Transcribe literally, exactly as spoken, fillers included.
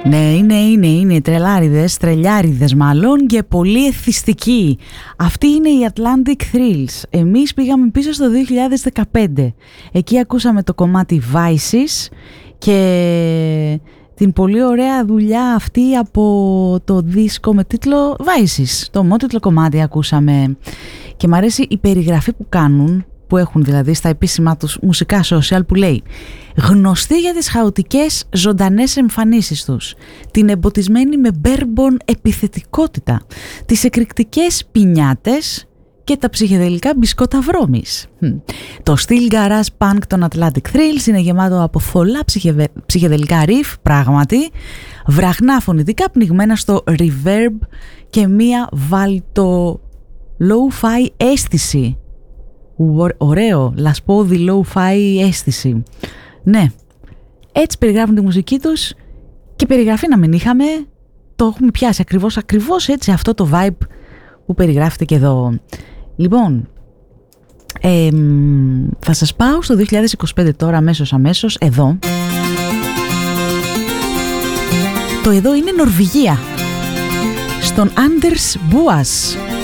Ναι, είναι, είναι, είναι τρελάριδες, τρελιάριδες μάλλον και πολύ εθιστικοί. Αυτή είναι η Atlantic Thrills. Εμείς πήγαμε πίσω στο δύο χιλιάδες δεκαπέντε. Εκεί ακούσαμε το κομμάτι Vices και την πολύ ωραία δουλειά αυτή από το δίσκο με τίτλο Vices. Το μότιτλο κομμάτι ακούσαμε και μου αρέσει η περιγραφή που κάνουν, που έχουν δηλαδή στα επίσημά τους μουσικά social, που λέει γνωστοί για τις χαοτικές ζωντανές εμφανίσεις τους, την εμποτισμένη με μπέρμπον επιθετικότητα, τις εκρηκτικές πινιάτες και τα ψυχεδελικά μπισκότα βρώμης. Το στυλ garage punk των Atlantic Thrills είναι γεμάτο από θολά ψυχεδε... ψυχεδελικά riff, πράγματι, βραχνά φωνητικά πνιγμένα στο reverb και μία βάλτο low-fi αίσθηση. Ωραίο, λασπόδι low-fi αίσθηση. Ναι, έτσι περιγράφουν τη μουσική τους και περιγραφή να μην είχαμε, το έχουμε πιάσει ακριβώς, ακριβώς έτσι αυτό το vibe που περιγράφεται και εδώ. Λοιπόν, ε, θα σας πάω στο δύο χιλιάδες είκοσι πέντε τώρα αμέσως αμέσως, εδώ. Το εδώ είναι Νορβηγία, στον Anders Boas.